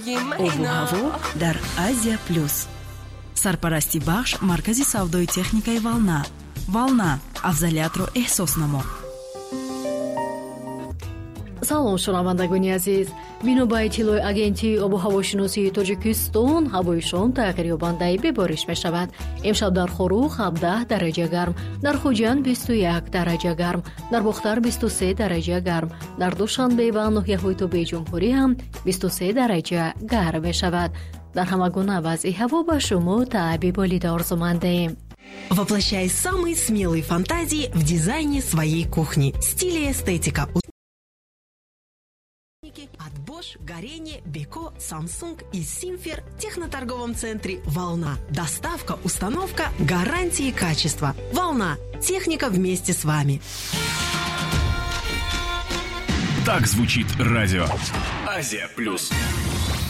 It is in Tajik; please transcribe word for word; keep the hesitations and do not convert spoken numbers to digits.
обу ҳаво дар Азия плюс. Сарпарасти бахш маркази савдои техникаи Волна. Волна, афзалиятро эҳсос намо. салом шунавандагони азиз, бино ба иттилои агентии обу ҳавошиносии Тоҷикистон, ҳавои шом тағйирёбандаи бебориш мешавад. имшаб дар Хорух ҳабдаҳ дараҷа гарм, дар Хуҷанд бисту як дараҷа гарм, дар Бухтар бисту се дараҷа гарм, дар Душанбе ва ноҳияҳои Тобеҷумҳурӣ ҳам бисту се дараҷа гарм мешавад. Дар ҳама гуна вазъи ҳаво ба шумо таъби болида орзумандем. Воплощай самые смелые фантазии в дизайне своей кухни. Стиль и эстетика. От Bosch, Горение, Beko, Samsung и Simfer в техноторговом центре «Волна». Доставка, установка, гарантии качества. «Волна». Техника вместе с вами. Так звучит радио Азия Плюс.